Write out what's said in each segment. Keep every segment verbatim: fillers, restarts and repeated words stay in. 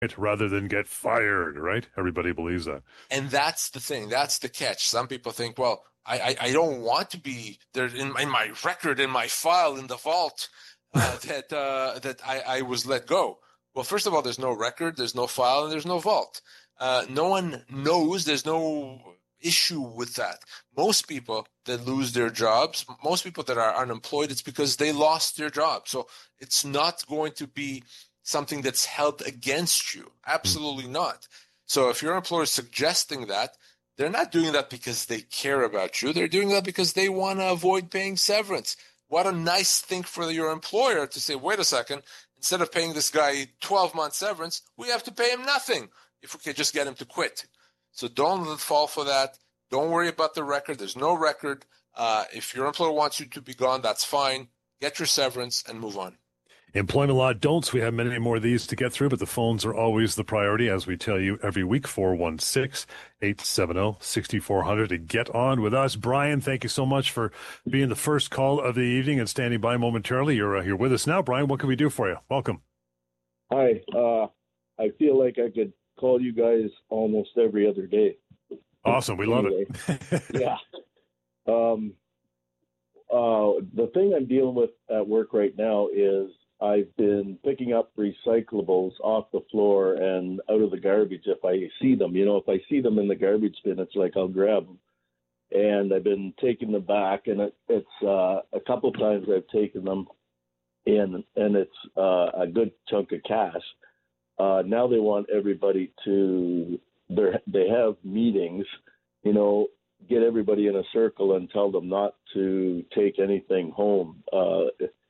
rather than get fired, right? Everybody believes that. And that's the thing. That's the catch. Some people think, well, I, I, I don't want to be there in, in my record, in my file, in the vault, uh, that uh, that I, I was let go. Well, first of all, there's no record, there's no file, and there's no vault. Uh, no one knows. There's no issue with that. Most people that lose their jobs, most people that are unemployed, it's because they lost their job. So it's not going to be something that's held against you. Absolutely not. So if your employer is suggesting that, they're not doing that because they care about you. They're doing that because they want to avoid paying severance. What a nice thing for your employer to say, wait a second, instead of paying this guy twelve months severance, we have to pay him nothing if we can just get him to quit. So don't fall for that. Don't worry about the record. There's no record. Uh, if your employer wants you to be gone, that's fine. Get your severance and move on. Employment law don'ts. We have many more of these to get through, but the phones are always the priority, as we tell you every week. four one six, eight seven zero, six four zero zero to get on with us. Brian, thank you so much for being the first call of the evening and standing by momentarily. You're uh, here with us now. Brian, what can we do for you? Welcome. Hi. Uh, I feel like I could call you guys almost every other day. Awesome. We love anyway, it. yeah. Um, uh, the thing I'm dealing with at work right now is I've been picking up recyclables off the floor and out of the garbage if I see them. You know, if I see them in the garbage bin, it's like I'll grab them. And I've been taking them back, and it, it's uh, a couple times I've taken them in, and it's uh, a good chunk of cash. Uh, now they want everybody to, they have meetings, you know, get everybody in a circle and tell them not to take anything home. Uh,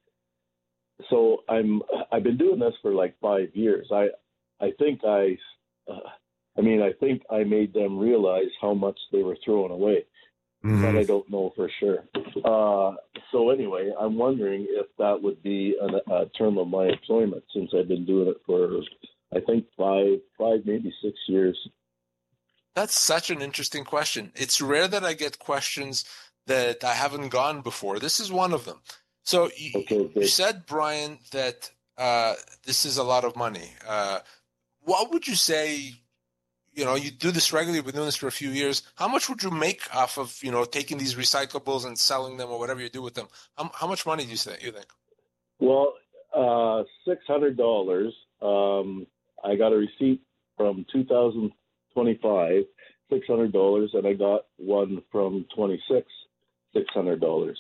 so I'm, I've been doing this for like five years. I, I think I, uh, I mean, I think I made them realize how much they were throwing away, mm-hmm. but I don't know for sure. Uh, so anyway, I'm wondering if that would be an, a term of my employment, since I've been doing it for, I think five, five, maybe six years. That's such an interesting question. It's rare that I get questions that I haven't gone before. This is one of them. So you, okay, okay. you said, Brian, that uh, this is a lot of money. Uh, what would you say, you know, you do this regularly, you've been doing this for a few years. How much would you make off of, you know, taking these recyclables and selling them or whatever you do with them? How, how much money do you, say, you think? Well, uh, six hundred dollars. Um, I got a receipt from two thousand twenty-five, six hundred dollars, and I got one from twenty-six, six hundred dollars.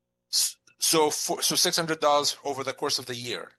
So, for, so six hundred dollars over the course of the year.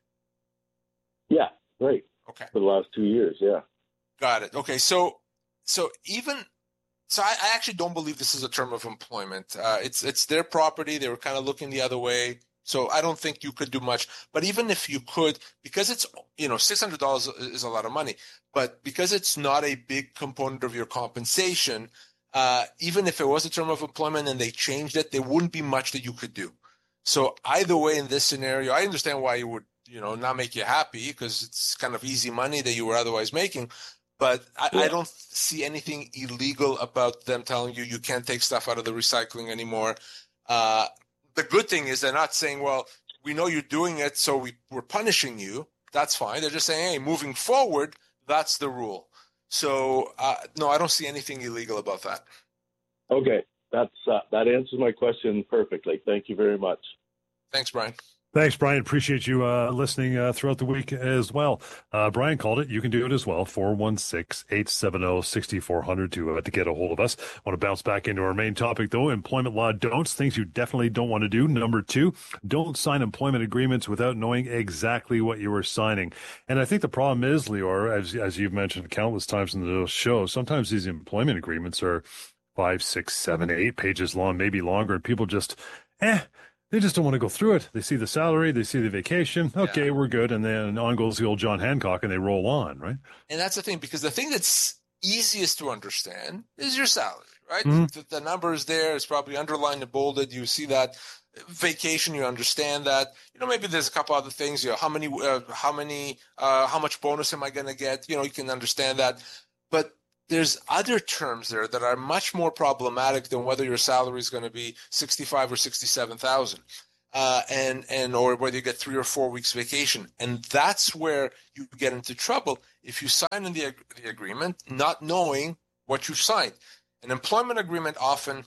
Yeah, right. Okay. For the last two years, yeah. Got it. Okay, so, so even, so I, I actually don't believe this is a term of employment. Uh, it's it's their property. They were kind of looking the other way. So I don't think you could do much. But even if you could, because it's, you know, six hundred dollars is a lot of money, but because it's not a big component of your compensation, uh, even if it was a term of employment and they changed it, there wouldn't be much that you could do. So either way, in this scenario, I understand why you would, you know, not make you happy, because it's kind of easy money that you were otherwise making. But I, yeah. I don't see anything illegal about them telling you you can't take stuff out of the recycling anymore. Uh, The good thing is they're not saying, well, we know you're doing it, so we, we're punishing you. That's fine. They're just saying, hey, moving forward, that's the rule. So, uh, no, I don't see anything illegal about that. Okay. That's uh, that answers my question perfectly. Thank you very much. Thanks, Brian. Thanks, Brian. Appreciate you uh, listening uh, throughout the week as well. Uh, Brian called it. You can do it as well. four one six, eight seven zero, six four zero zero to, uh, to get a hold of us. I want to bounce back into our main topic, though. Employment law don'ts, things you definitely don't want to do. Number two, don't sign employment agreements without knowing exactly what you are signing. And I think the problem is, Lior, as, as you've mentioned countless times in the show, sometimes these employment agreements are five, six, seven, eight pages long, maybe longer, and people just, eh, they just don't want to go through it. They see the salary, they see the vacation. Okay, yeah. We're good. And then on goes the old John Hancock and they roll on, right? And that's the thing, because the thing that's easiest to understand is your salary, right? Mm-hmm. The, the number is there. It's probably underlined and bolded. You see that. Vacation, you understand that. You know, maybe there's a couple other things. You know, how many, uh, how many, uh, how much bonus am I going to get? You know, you can understand that. But there's other terms there that are much more problematic than whether your salary is going to be sixty-five or sixty-seven thousand. uh, and and or whether you get three or four weeks vacation. And that's where you get into trouble if you sign in the, the agreement not knowing what you signed. An employment agreement often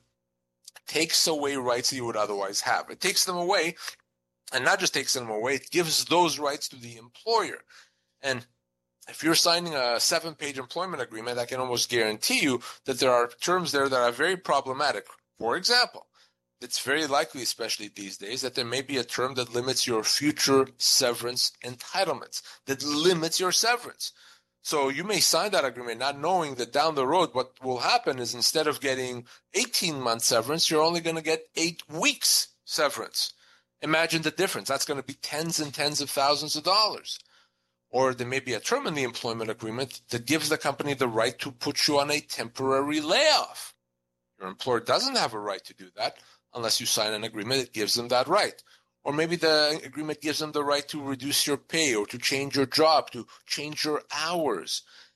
takes away rights that you would otherwise have. It takes them away, and not just takes them away, it gives those rights to the employer. And if you're signing a seven-page employment agreement, I can almost guarantee you that there are terms there that are very problematic. For example, it's very likely, especially these days, that there may be a term that limits your future severance entitlements, that limits your severance. So you may sign that agreement not knowing that down the road what will happen is instead of getting eighteen months severance, you're only going to get eight weeks severance. Imagine the difference. That's going to be tens and tens of thousands of dollars. Or there may be a term in the employment agreement that gives the company the right to put you on a temporary layoff. Your employer doesn't have a right to do that unless you sign an agreement that gives them that right. Or maybe the agreement gives them the right to reduce your pay or to change your job, to change your hours.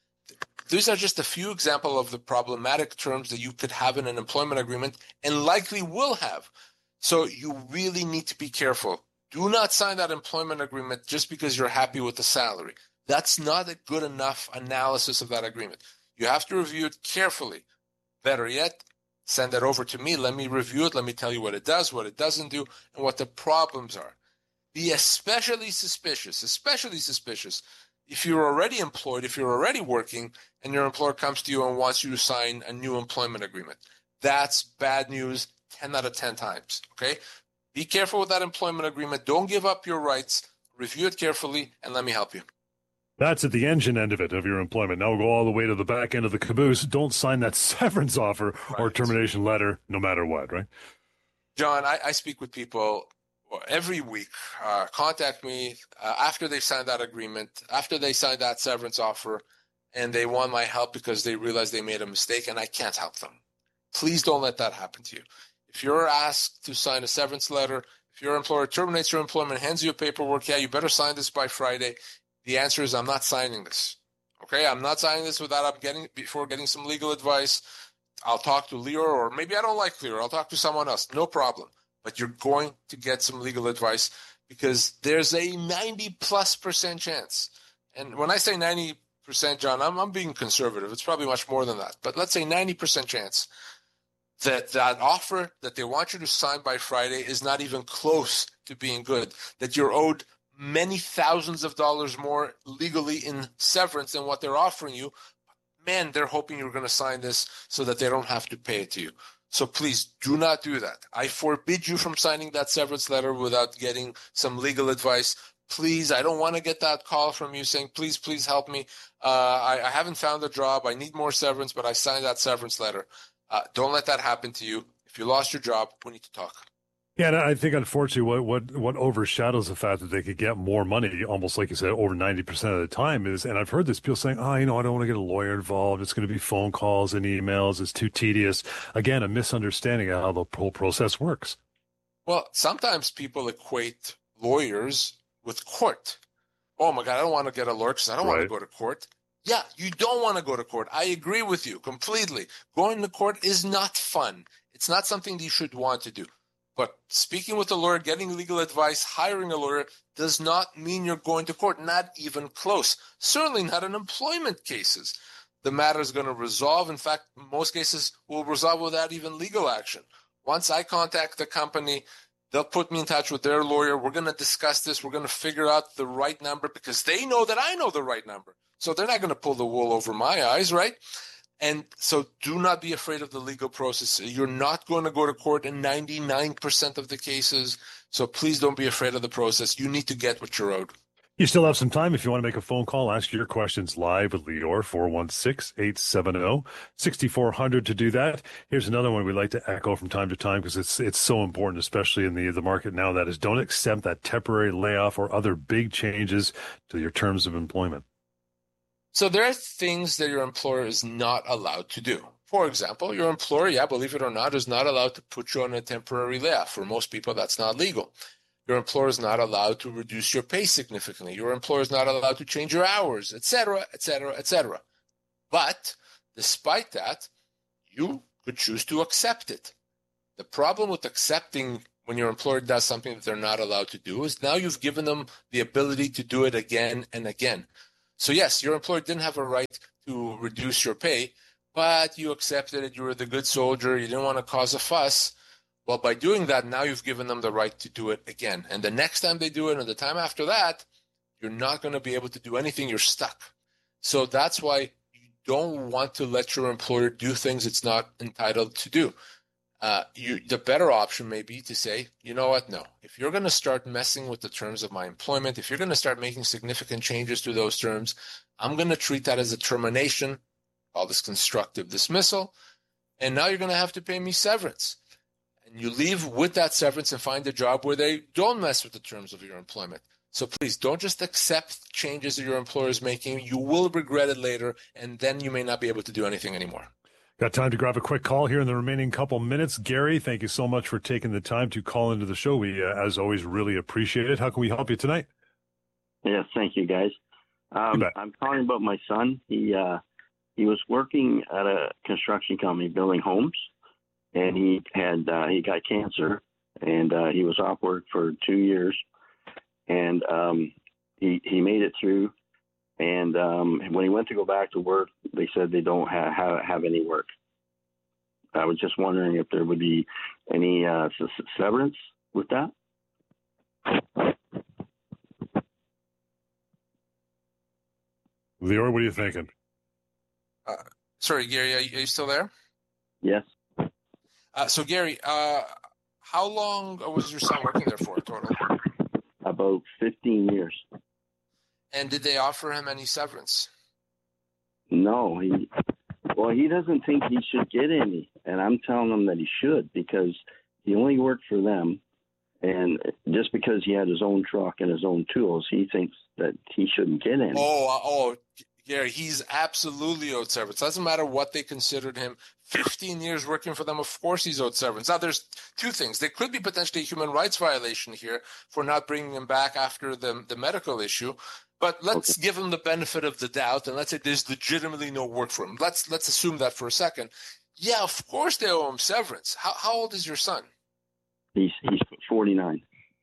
These are just a few examples of the problematic terms that you could have in an employment agreement and likely will have. So you really need to be careful. Do not sign that employment agreement just because you're happy with the salary. That's not a good enough analysis of that agreement. You have to review it carefully. Better yet, send that over to me. Let me review it. Let me tell you what it does, what it doesn't do, and what the problems are. Be especially suspicious, especially suspicious if you're already employed, if you're already working, and your employer comes to you and wants you to sign a new employment agreement. That's bad news ten out of ten times, okay? Be careful with that employment agreement. Don't give up your rights. Review it carefully, and let me help you. That's at the engine end of it, of your employment. Now we'll go all the way to the back end of the caboose. Don't sign that severance offer right. or termination letter, no matter what, right? John, I, I speak with people every week. Uh, contact me uh, after they signed that agreement, after they signed that severance offer, and they want my help because they realize they made a mistake, and I can't help them. Please don't let that happen to you. If you're asked to sign a severance letter, if your employer terminates your employment, hands you paperwork, yeah, you better sign this by Friday. The answer is I'm not signing this. Okay, I'm not signing this without I'm getting before getting some legal advice. I'll talk to Lior, or maybe I don't like Lior. I'll talk to someone else. No problem. But you're going to get some legal advice because there's a ninety plus percent chance. And when I say ninety percent, John, I'm, I'm being conservative. It's probably much more than that. But let's say ninety percent chance that that offer that they want you to sign by Friday is not even close to being good, that you're owed many thousands of dollars more legally in severance than what they're offering you. Man, they're hoping you're going to sign this so that they don't have to pay it to you. So please do not do that. I forbid you from signing that severance letter without getting some legal advice. Please, I don't want to get that call from you saying, please, please help me. Uh, I, I haven't found a job. I need more severance, but I signed that severance letter. Uh, don't let that happen to you. If you lost your job, we need to talk. Yeah, and I think unfortunately what, what, what overshadows the fact that they could get more money, almost like you said, over ninety percent of the time is, and I've heard this, people saying, oh, you know, I don't want to get a lawyer involved. It's going to be phone calls and emails. It's too tedious. Again, a misunderstanding of how the whole process works. Well, sometimes people equate lawyers with court. Oh, my God, I don't want to get a lawyer because I don't right. want to go to court. Yeah, you don't want to go to court. I agree with you completely. Going to court is not fun. It's not something that you should want to do. But speaking with a lawyer, getting legal advice, hiring a lawyer does not mean you're going to court, not even close. Certainly not in employment cases. The matter is going to resolve. In fact, most cases will resolve without even legal action. Once I contact the company, they'll put me in touch with their lawyer. We're going to discuss this. We're going to figure out the right number because they know that I know the right number. So they're not going to pull the wool over my eyes, right? And so do not be afraid of the legal process. You're not going to go to court in ninety-nine percent of the cases. So please don't be afraid of the process. You need to get what you're owed. You still have some time if you want to make a phone call. Ask your questions live with Lior, four one six, eight seven zero, six four zero zero to do that. Here's another one we like to echo from time to time because it's it's so important, especially in the, the market now, that is don't accept that temporary layoff or other big changes to your terms of employment. So there are things that your employer is not allowed to do. For example, your employer, yeah, believe it or not, is not allowed to put you on a temporary layoff. For most people, that's not legal. Your employer is not allowed to reduce your pay significantly. Your employer is not allowed to change your hours, et cetera, et cetera, et cetera. But despite that, you could choose to accept it. The problem with accepting when your employer does something that they're not allowed to do is now you've given them the ability to do it again and again. So yes, your employer didn't have a right to reduce your pay, but you accepted it. You were the good soldier. You didn't want to cause a fuss. Well, by doing that, now you've given them the right to do it again. And the next time they do it, and the time after that, you're not going to be able to do anything. You're stuck. So that's why you don't want to let your employer do things it's not entitled to do. Uh, you, the better option may be to say, you know what, no. If you're going to start messing with the terms of my employment, if you're going to start making significant changes to those terms, I'm going to treat that as a termination, call this constructive dismissal, and now you're going to have to pay me severance. And you leave with that severance and find a job where they don't mess with the terms of your employment. So please don't just accept changes that your employer is making. You will regret it later, and then you may not be able to do anything anymore. Got time to grab a quick call here in the remaining couple minutes. Gary, thank you so much for taking the time to call into the show. We, uh, as always, really appreciate it. How can we help you tonight? Yes, thank you, guys. Um, I'm calling about my son. He uh, he was working at a construction company building homes, and he had uh, he got cancer, and uh, he was off work for two years, and um, he he made it through. And um, when he went to go back to work, they said they don't ha- ha- have any work. I was just wondering if there would be any uh, severance with that. Lior, what are you thinking? Uh, sorry, Gary, are you, are you still there? Yes. Uh, so, Gary, uh, how long was your son working there for total? About fifteen years. And did they offer him any severance? No, he well, he doesn't think he should get any, and I'm telling him that he should because he only worked for them, and just because he had his own truck and his own tools, he thinks that he shouldn't get any. Oh, uh, oh, Gary, he's absolutely owed severance. Doesn't matter what they considered him. fifteen years working for them, of course he's owed severance. Now, there's two things. There could be potentially a human rights violation here for not bringing him back after the, the medical issue. But let's okay. give him the benefit of the doubt, and let's say there's legitimately no work for him. Let's let's assume that for a second. Yeah, of course they owe him severance. How how old is your son? He's he's forty-nine.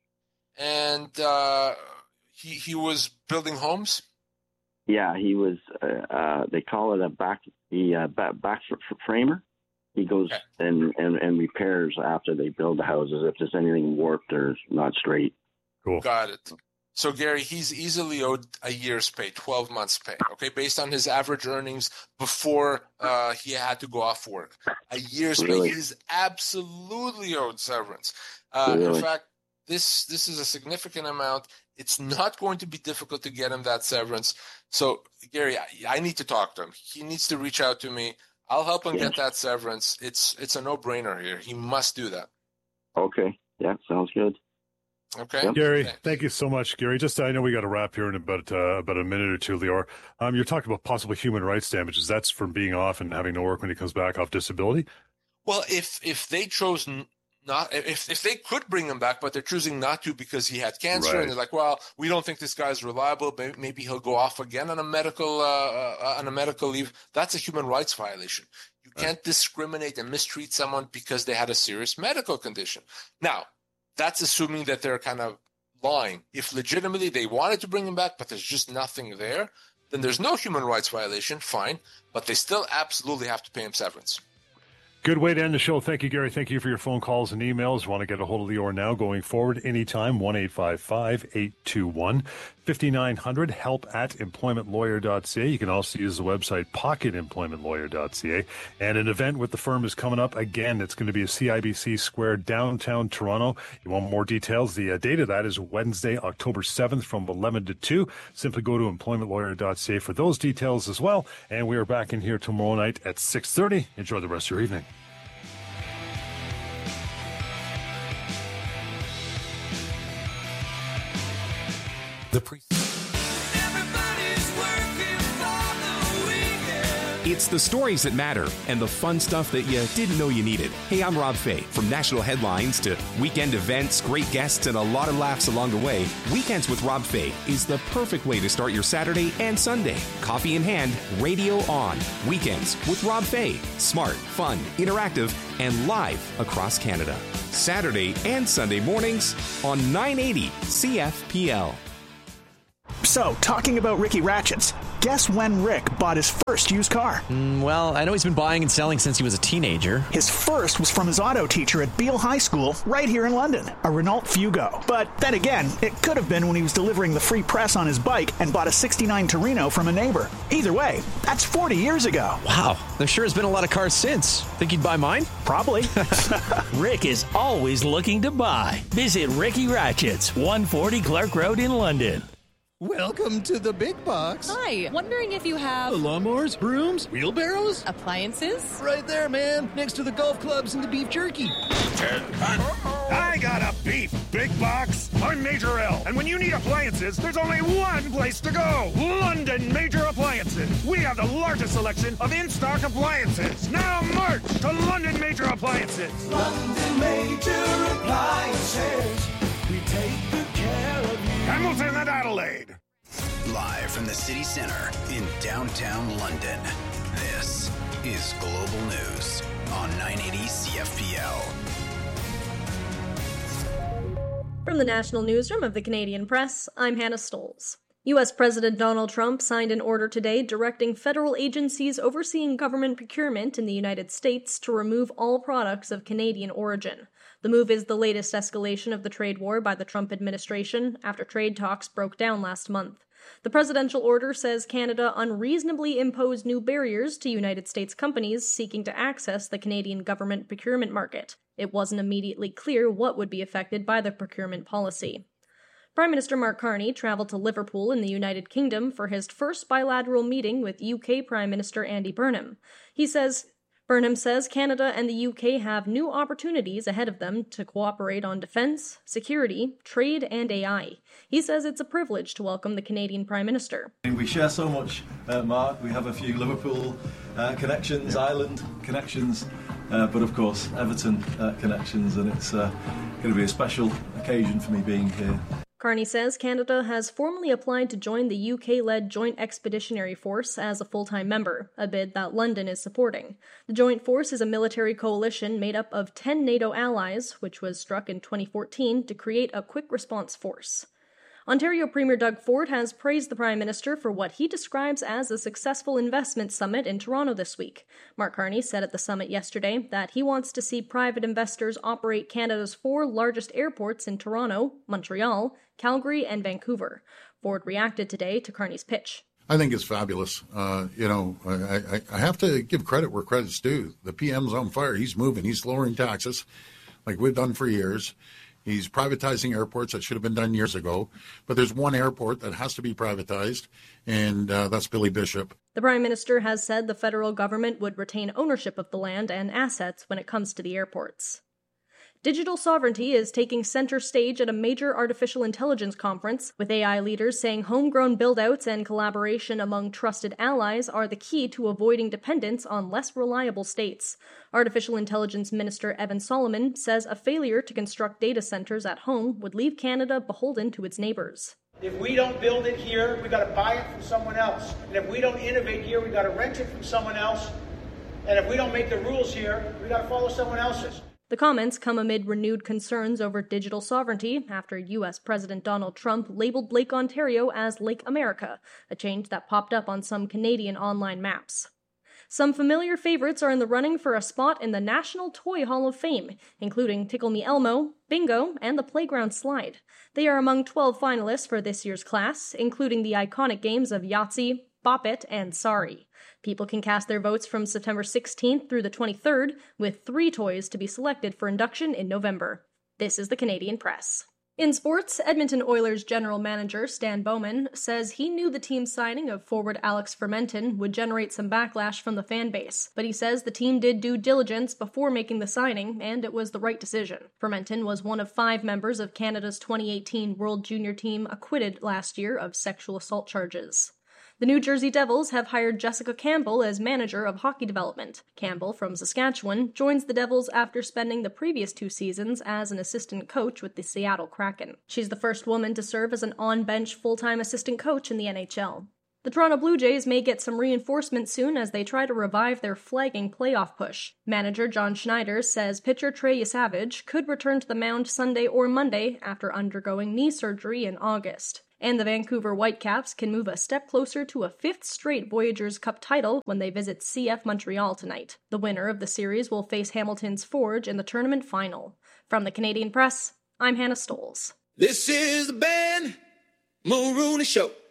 And uh, he he was building homes. Yeah, he was. Uh, uh, they call it a back the uh, back, back framer. He goes okay. and, and and repairs after they build the houses if there's anything warped or not straight. Cool. Got it. So, Gary, he's easily owed a year's pay, twelve months' pay, okay, based on his average earnings before uh, he had to go off work. A year's really? pay. He is absolutely owed severance. Uh, really? In fact, this this is a significant amount. It's not going to be difficult to get him that severance. So, Gary, I, I need to talk to him. He needs to reach out to me. I'll help him yes. get that severance. It's it's a no-brainer here. He must do that. Okay. Yeah, sounds good. Okay, yep. Gary, okay. Thank you so much, Gary. Just I know we got to wrap here in about uh, about a minute or two, Lior. Um, you're talking about possible human rights damages. That's from being off and having no work when he comes back off disability. Well, if if they chose not, if if they could bring him back, but they're choosing not to because he had cancer, right. and they're like, well, we don't think this guy's reliable. Maybe, maybe he'll go off again on a medical uh, uh, on a medical leave. That's a human rights violation. You can't right. discriminate and mistreat someone because they had a serious medical condition. Now, that's assuming that they're kind of lying. If legitimately they wanted to bring him back, but there's just nothing there, then there's no human rights violation, fine, but they still absolutely have to pay him severance. Good way to end the show. Thank you, Gary. Thank you for your phone calls and emails. Want to get a hold of Lior now going forward anytime, one eight five five, eight two one, five nine zero zero, help at employment lawyer dot c a. You can also use the website pocket employment lawyer dot c a. And an event with the firm is coming up again. It's going to be a C I B C Square downtown Toronto. You want more details? The uh, date of that is Wednesday, October seventh from eleven to two. Simply go to employment lawyer dot c a for those details as well. And we are back in here tomorrow night at six thirty. Enjoy the rest of your evening. The pre- It's the stories that matter and the fun stuff that you didn't know you needed. Hey, I'm Rob Fay. From national headlines to weekend events, great guests, and a lot of laughs along the way, Weekends with Rob Fay is the perfect way to start your Saturday and Sunday. Coffee in hand, radio on. Weekends with Rob Fay. Smart, fun, interactive, and live across Canada. Saturday and Sunday mornings on nine eighty C F P L. So, talking about Ricky Ratchets, guess when Rick bought his first used car? Mm, well, I know he's been buying and selling since he was a teenager. His first was from his auto teacher at Beale High School, right here in London, a Renault Fugo. But then again, it could have been when he was delivering the free press on his bike and bought a sixty-nine Torino from a neighbor. Either way, that's forty years ago. Wow, there sure has been a lot of cars since. Think he'd buy mine? Probably. Rick is always looking to buy. Visit Ricky Ratchets, one forty Clark Road in London. Welcome to the big box. Hi, wondering if you have... lawnmowers, brooms, wheelbarrows? Appliances? Right there, man, next to the golf clubs and the beef jerky. I got a beef big box. I'm Major L, and when you need appliances, there's only one place to go. London Major Appliances. We have the largest selection of in-stock appliances. Now march to London Major Appliances. London Major Appliances. We take good care of you. Hamilton and Adelaide. Live from the city center in downtown London, this is Global News on nine eighty C F P L. From the National Newsroom of the Canadian Press, I'm Hannah Stolz. U S President Donald Trump signed an order today directing federal agencies overseeing government procurement in the United States to remove all products of Canadian origin. The move is the latest escalation of the trade war by the Trump administration after trade talks broke down last month. The presidential order says Canada unreasonably imposed new barriers to United States companies seeking to access the Canadian government procurement market. It wasn't immediately clear what would be affected by the procurement policy. Prime Minister Mark Carney travelled to Liverpool in the United Kingdom for his first bilateral meeting with U K Prime Minister Andy Burnham. He says, Burnham says Canada and the U K have new opportunities ahead of them to cooperate on defence, security, trade, and A I. He says it's a privilege to welcome the Canadian Prime Minister. We share so much, uh, Mark. We have a few Liverpool uh, connections, Ireland connections, uh, but of course Everton uh, connections, and it's uh, going to be a special occasion for me being here. Carney says Canada has formally applied to join the U K-led Joint Expeditionary Force as a full-time member, a bid that London is supporting. The Joint Force is a military coalition made up of ten NATO allies, which was struck in twenty fourteen to create a quick response force. Ontario Premier Doug Ford has praised the Prime Minister for what he describes as a successful investment summit in Toronto this week. Mark Carney said at the summit yesterday that he wants to see private investors operate Canada's four largest airports in Toronto, Montreal, Calgary, and Vancouver. Ford reacted today to Carney's pitch. I think it's fabulous. Uh, you know, I, I, I have to give credit where credit's due. The P M's on fire. He's moving. He's lowering taxes like we've done for years. He's privatizing airports that should have been done years ago. But there's one airport that has to be privatized, and uh, that's Billy Bishop. The Prime Minister has said the federal government would retain ownership of the land and assets when it comes to the airports. Digital sovereignty is taking center stage at a major artificial intelligence conference, with A I leaders saying homegrown build-outs and collaboration among trusted allies are the key to avoiding dependence on less reliable states. Artificial Intelligence Minister Evan Solomon says a failure to construct data centers at home would leave Canada beholden to its neighbors. If we don't build it here, we got to buy it from someone else. And if we don't innovate here, we got to rent it from someone else. And if we don't make the rules here, we got to follow someone else's. The comments come amid renewed concerns over digital sovereignty after U S President Donald Trump labeled Lake Ontario as Lake America, a change that popped up on some Canadian online maps. Some familiar favorites are in the running for a spot in the National Toy Hall of Fame, including Tickle Me Elmo, Bingo, and the Playground Slide. They are among twelve finalists for this year's class, including the iconic games of Yahtzee, Bop It, and Sorry. People can cast their votes from September sixteenth through the twenty-third, with three toys to be selected for induction in November. This is the Canadian Press. In sports, Edmonton Oilers general manager Stan Bowman says he knew the team's signing of forward Alex Fermenton would generate some backlash from the fan base, but he says the team did due diligence before making the signing, and it was the right decision. Fermenton was one of five members of Canada's twenty eighteen World Junior team acquitted last year of sexual assault charges. The New Jersey Devils have hired Jessica Campbell as manager of hockey development. Campbell, from Saskatchewan, joins the Devils after spending the previous two seasons as an assistant coach with the Seattle Kraken. She's the first woman to serve as an on-bench full-time assistant coach in the N H L. The Toronto Blue Jays may get some reinforcement soon as they try to revive their flagging playoff push. Manager John Schneider says pitcher Trey Yesavage could return to the mound Sunday or Monday after undergoing knee surgery in August. And the Vancouver Whitecaps can move a step closer to a fifth straight Voyageurs Cup title when they visit C F Montreal tonight. The winner of the series will face Hamilton's Forge in the tournament final. From the Canadian Press, I'm Hannah Stolz. This is the Ben Mulrooney Show.